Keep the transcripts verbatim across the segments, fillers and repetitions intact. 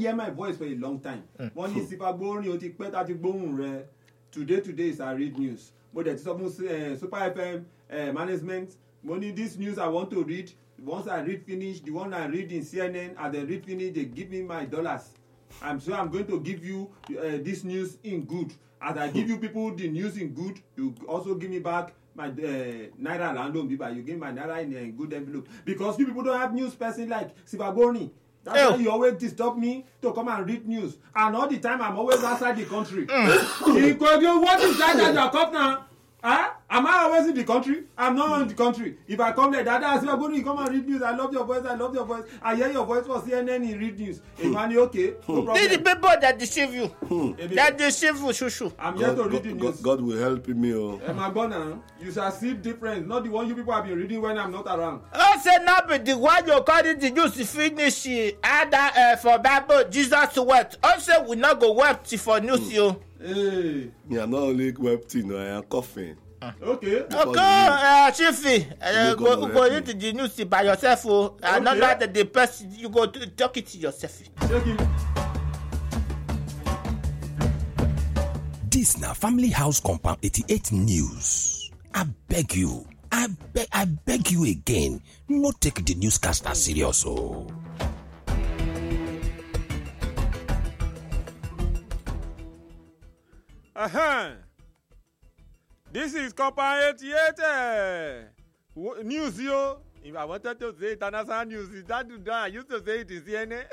hear my voice for a long time. One is if I go on, you take better to go today. Today is I read news. But that's almost uh, Super F M uh, management. Money this news I want to read. Once I read finish, the one I read in C N N, and then read finish, they give me my dollars. I'm sure I'm going to give you uh, this news in good. As I give you people the news in good, you also give me back my uh, naira random people. You give my naira in a good envelope because you people don't have news person like Sibagoni. That's Ew. Why you always disturb me to come and read news. And all the time I'm always outside the country. Mm. What is that that you're caught now? Huh? Am I always in the country? I'm not in the country. If I come like that, I say, Sibagoni, you come and read news. I love your voice. I love your voice. I hear your voice for C N N in read news. Emmanuel, okay? No problem. This is the people that deceive you. That deceive you, shushu. I'm here to read the news. God, God will help me. Oh. Emagona, you shall see difference. Not the one you people have been reading when I'm not around. Oh, say now, but the one you call it the news to finish either uh, for Bible, Jesus wept. Also, we not go wept for news, you. Hey. Me, I'm not only wept, no, I am coughing. Okay. Okay, uh, Chiefy, uh, go, go into the news by yourself. Oh, okay. And not that the person you go to talk it to yourself. Thank you. This now Family House Compound eighty-eight News. I beg you, I beg, I beg you again, not take the newscaster serious. Oh. Uh huh. This is Compound eighty-eight uh, news, yo. If I wanted to say international news, is that to that? I used to say it in C N N.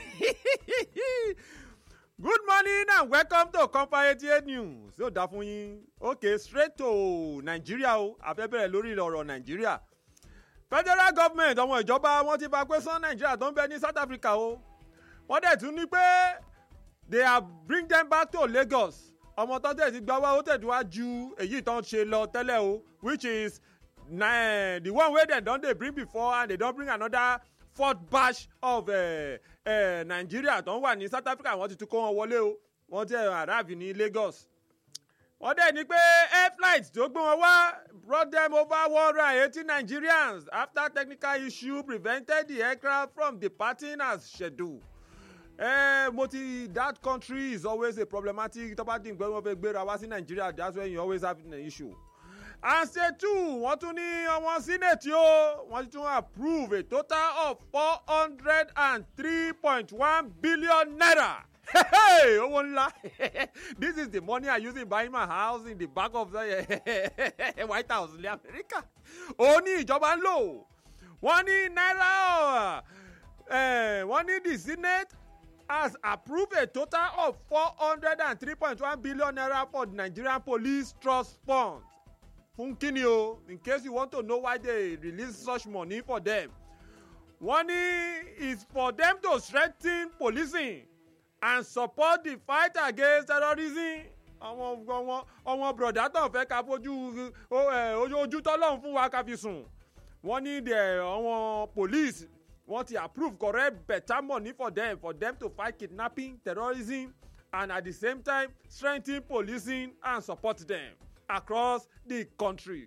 Good morning and welcome to Compound eighty-eight News. So, Dafuyin. Okay, straight to Nigeria. Afẹ́bẹ̀rẹ̀ lórí ọ̀rọ̀ Nigeria. Federal government, ọmọ ìjọba wọn ti bá question Nigeria tó ń bẹ ní South Africa o. Wọ́n dẹ̀ tún ní pé they have bring them back to Lagos. Ọmọ tó tẹ̀ sí gbá wá ó tẹ̀tù wá ju èyí tó ń ṣe lọ tẹ́lẹ̀ o, which is nah, the one wey dem don dey bring before and they don bring another fourth batch of uh, uh, Nigeria tó ń wà ní South Africa. Wọ́n ti tún kó wọn wọlé o, wọ́n ti arrive ní Lagos. Wọ́n dẹ̀ ní pé air flight tó gbé wọn wá brought them over one hundred eighty Nigerians after technical issue prevented the aircraft from departing as scheduled. Eh, moti that country is always a problematic. Tó bá dín pé wọ́n fẹ́ gbéra wá sí Nigeria, that's when you always have an issue. And say two, wọ́n tún ní ọmọ Senate yóò, wọ́n tún approve a total of four hundred three point one billion naira. Hey, owó ńlá. This is the money I use in buying my house in the back of the White House in America. Ó ní ìjọba ń lò. Wọ́n ní náírà, wọ́n ní the Senate has approved a total of four hundred three point one billion naira for the Nigerian Police Trust Fund. Fún kíni o, in case you want to know why they release such money for them. One is for them to strengthen policing and support the fight against terrorism. Àwọn àwọn àwọn broda tó ń fẹ́ ká fojú ojú tọ́lọ́run fún wa ká fi sùn. Wọ́n ní àwọn police want to approve correct better money for them for them to fight kidnapping, terrorism, and at the same time strengthen policing and support them across the country.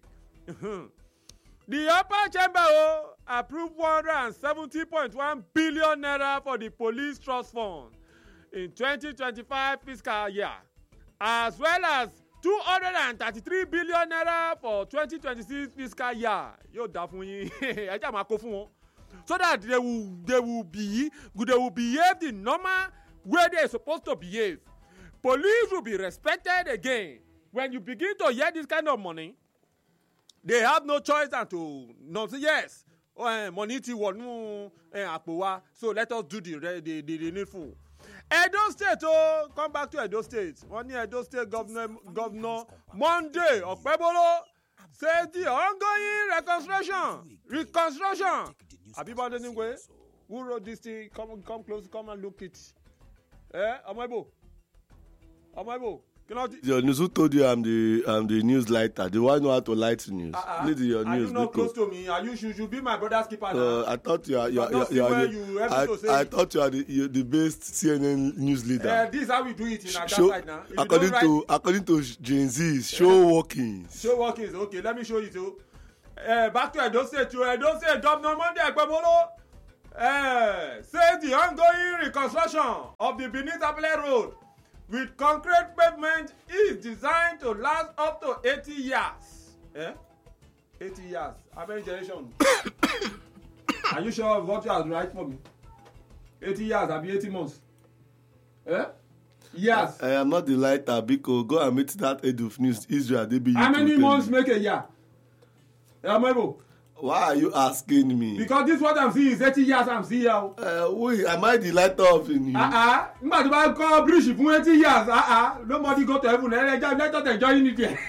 The upper chamber oh, approved one hundred seventy point one billion naira for the police trust fund in twenty twenty-five fiscal year, as well as two hundred thirty-three billion naira for twenty twenty-six fiscal year. Yóò dá fún yín, ẹ jẹ́ àmà kó fún wọn. So that they will they will be they will behave the normal way they are supposed to behave. Police will be respected again. When you begin to hear this kind of money, they have no choice than to not say yes. Uh, money ti wọnú àpò wa, so let us do the the the, the needful. Edo State oh, come back to Edo State. One year Edo State Governor Governor Monday Okpebolo says the ongoing reconstruction reconstruction. Abibade Ningwe, who wrote this thing? Come, come close, come and look it. Eh, Amaibo, Amaibo. Your news, who told you I'm the I'm the news lighter? Do I know how to light news? Uh-uh. Please, your are news. You not close to me? Are you should you be my brother's keeper now? Uh, I thought you are. You are, you are, you are the, you I, I thought you are the, you're the best C N N news leader. Uh, this is how we do it in our show, side now. If according write, to according to Gen Z's show workings. Show workings. Okay, let me show you too. Uh, back to Edo State. To Edo State, Governor Monday Ekpebolo uh, say the ongoing reconstruction of the Benin Sapele Road with concrete pavement is designed to last up to eighty years. Eh? eighty years. How many generations? Are you sure of what you are right for me? eighty years, I'll be eighty months. Eh? Yes. I, I am not the lighter, Biko. Go and meet that head of news, Israel. They be How many months make a year? Amebo. Why are you asking me? Because this what I'm seeing is eighty years I'm seeing now. Uh, wait, am I the lighter of in you? Ah ah. Nígbà tó bá kọ́ bridge fún eighty years. Ah ah. Nobody go to heaven. Let us enjoy it there.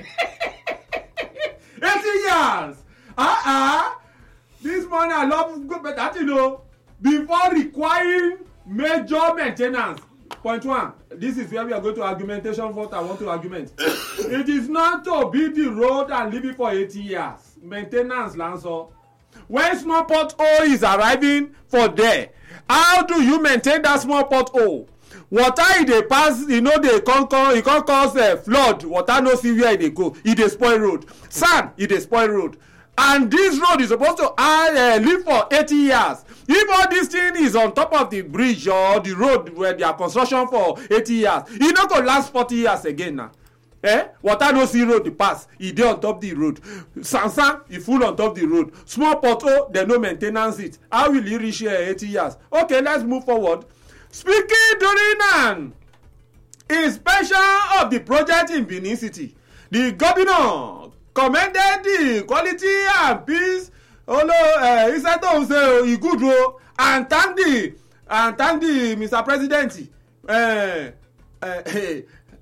eighty years. Ah ah. This morning I love good better you know. Before requiring major maintenance. Point one. This is where we are going to argumentation. What I want to argument. It is not to build the road and leave it for eighty years. Maintenance, Lanso. When small pothole is arriving for there, how do you maintain that small pothole? Water e dey pass, e no dey come come, e come cause uh, flood. Water no see where e dey go. E dey spoil road. Sand, e dey spoil road. And this road is supposed to uh, live for eighty years. If all this thing is on top of the bridge or the road where they are construction for eighty years, e no go last forty years again now. Eh? Water no see road dey pass, e dey on top the road. Sansan, e full on top the road. Small pothole, dem no maintenance it. How will e reach here eighty years? Okay, let's move forward. Speaking during an inspection of the project in Benin City, the governor commended the quality and peace olo iṣẹ́ tó ń ṣe e good o and thank the and thank the Mister President uh, uh,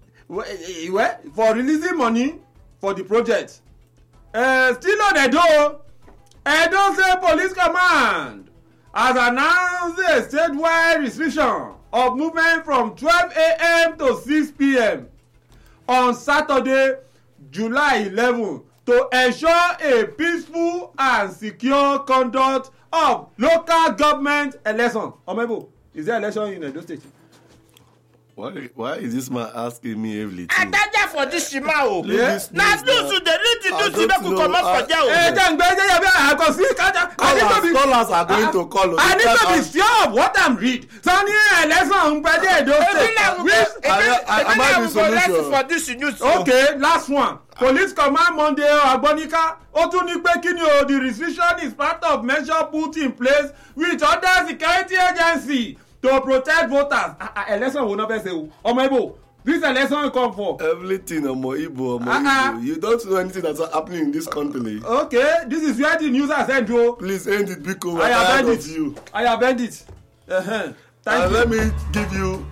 uh, for releasing money for the project. Uh, still on Edo, Edo State Police Command has announced a statewide restriction of movement from twelve a m to six p m on Saturday, July eleventh, to ensure a peaceful and secure conduct of local government election. Omebo, is there election in Edo State? Why, why is this man asking me everything? Adaja for this shima o. Yes. Na do so dey need to do so make we comot for there o. Eh, jẹ́ ǹgbẹ́ jẹ́ yàbí àkọsí kájà. Callers, callers are going to call. I need to be sure of what I'm read. Sani election ń pẹ́ dé Edo State. Am I the solution? For this news. Okay, last one. Police command Monday Agbonika ó tún ní pé kí ni o the restriction is part of measure put in place with other security agency to protect voters. Ah, ah, election wo no fẹ́ ṣe o ọmọ Igbo this election come for. Everything ọmọ Igbo ọmọ uh-uh. Igbo you don't know anything that's happening in this country. Okay, this is where the news has sent o. Please end it because I have tired ended of it. you. I have ended it. Uh-huh. Thank and you. let me give you.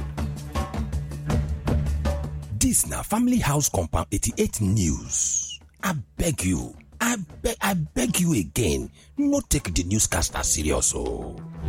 This na Family House Compound eighty-eight News. I beg you, I beg, I beg you again, no take the newscaster serious o.